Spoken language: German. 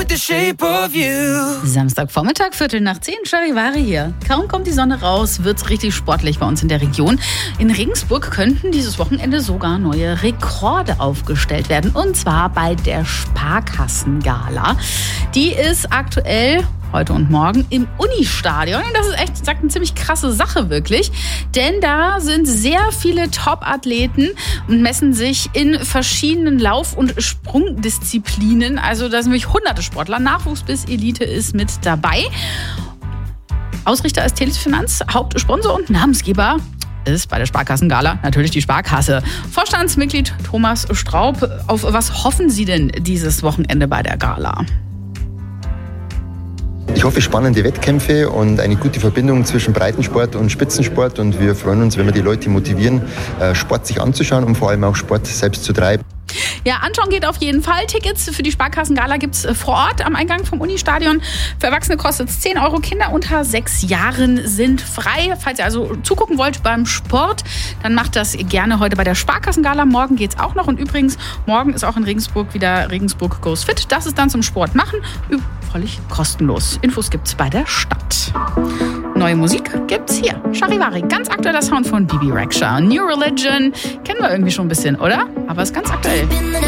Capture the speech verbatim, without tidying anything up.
with the shape of you. Samstagvormittag, Viertel nach zehn, Charivari hier. Kaum kommt die Sonne raus, wird's richtig sportlich bei uns in der Region. In Regensburg könnten dieses Wochenende sogar neue Rekorde aufgestellt werden. Und zwar bei der Sparkassengala. Die ist aktuell heute und morgen im Unistadion. Und das ist echt, sagt, eine ziemlich krasse Sache wirklich. Denn da sind sehr viele Top-Athleten und messen sich in verschiedenen Lauf- und Sprungdisziplinen. Also da sind wirklich hunderte Sportler. Nachwuchs bis Elite ist mit dabei. Ausrichter ist Telefinanz, Hauptsponsor und Namensgeber ist bei der Sparkassengala natürlich die Sparkasse. Vorstandsmitglied Thomas Straub, auf was hoffen Sie denn dieses Wochenende bei der Gala? Ich hoffe, spannende Wettkämpfe und eine gute Verbindung zwischen Breitensport und Spitzensport. Und wir freuen uns, wenn wir die Leute motivieren, Sport sich anzuschauen und vor allem auch Sport selbst zu treiben. Ja, anschauen geht auf jeden Fall. Tickets für die Sparkassengala gibt es vor Ort am Eingang vom Unistadion. Für Erwachsene kostet es zehn Euro. Kinder unter sechs Jahren sind frei. Falls ihr also zugucken wollt beim Sport, dann macht das gerne heute bei der Sparkassengala. Morgen geht's auch noch. Und übrigens, morgen ist auch in Regensburg wieder Regensburg Goes Fit. Das ist dann zum Sport machen. Völlig kostenlos. Infos gibt's bei der Stadt. Neue Musik gibt's hier. Charivari, ganz aktueller Sound von Bibi Rexha. New Religion kennen wir irgendwie schon ein bisschen, oder? Aber ist ganz aktuell.